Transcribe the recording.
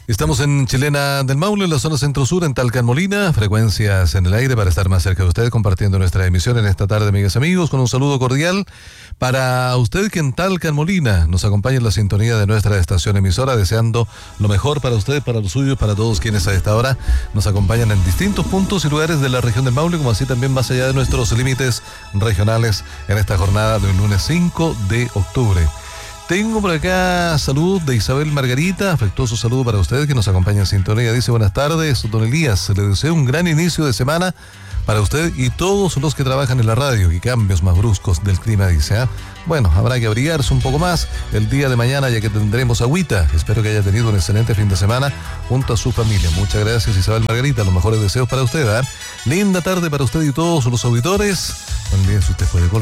Estamos en Chilena del Maule, en la zona centro-sur, en Talca, en Molina, frecuencias en el aire para estar más cerca de usted, compartiendo nuestra emisión en esta tarde, amigas y amigos, con un saludo cordial para usted que en Talca, en Molina, nos acompaña en la sintonía de nuestra estación emisora, deseando lo mejor para usted, para los suyos, para todos quienes a esta hora nos acompañan en distintos puntos y lugares de la región del Maule, como así también más allá de nuestros límites regionales en esta jornada del lunes 5 de octubre. Tengo por acá salud de Isabel Margarita, afectuoso saludo para usted que nos acompaña en sintonía. Dice: buenas tardes, don Elías, le deseo un gran inicio de semana para usted y todos los que trabajan en la radio y cambios más bruscos del clima, dice. Bueno, habrá que abrigarse un poco más el día de mañana ya que tendremos agüita. Espero que haya tenido un excelente fin de semana junto a su familia. Muchas gracias, Isabel Margarita, los mejores deseos para usted. Linda tarde para usted y todos los auditores. No olviden si usted puede